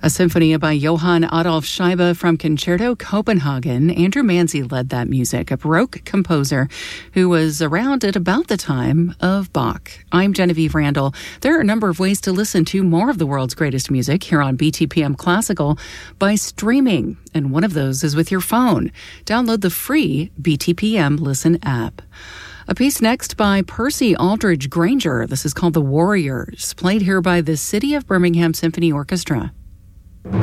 A symphony by Johann Adolf Scheibe from Concerto Copenhagen. Andrew Manzi led that music, a Baroque composer who was around at about the time of Bach. I'm Genevieve Randall. There are a number of ways to listen to more of the world's greatest music here on BTPM Classical by streaming, and one of those is with your phone. Download the free BTPM Listen app. A piece next by Percy Aldridge Granger. This is called The Warriors, played here by the City of Birmingham Symphony Orchestra.